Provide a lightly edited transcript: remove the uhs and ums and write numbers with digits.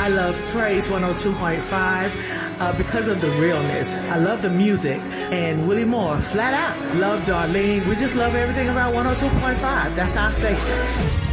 I love Praise 102.5 because of the realness. I love the music. And Willie Moore, flat out, love Darlene. We just love everything about 102.5. That's our station.